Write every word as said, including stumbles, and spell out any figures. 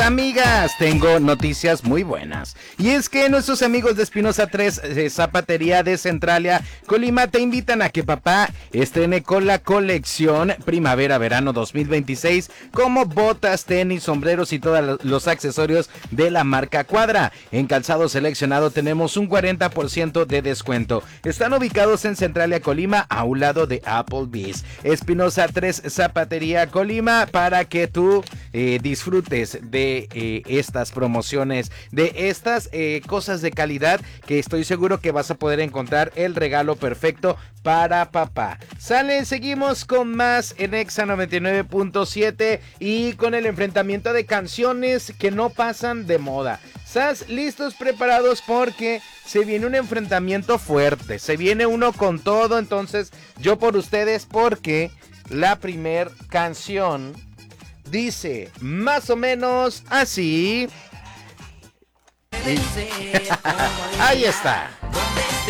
Amigas, tengo noticias muy buenas. Y es que nuestros amigos de Espinosa tres eh, Zapatería de Centralia, Colima, te invitan a que papá estrene con la colección Primavera-Verano dos mil veintiséis, como botas, tenis, sombreros y todos los accesorios de la marca Cuadra. En calzado seleccionado tenemos un cuarenta por ciento de descuento. Están ubicados en Centralia, Colima, a un lado de Applebee's. Espinosa tres Zapatería, Colima, para que tú eh, disfrutes de Eh, estas promociones, de estas eh, cosas de calidad que estoy seguro que vas a poder encontrar el regalo perfecto para papá. Sale, seguimos con más en Exa noventa y nueve punto siete y con el enfrentamiento de canciones que no pasan de moda. ¿Estás listos, preparados? Porque se viene un enfrentamiento fuerte, se viene uno con todo, entonces yo por ustedes, porque la primer canción dice más o menos así. Ahí está.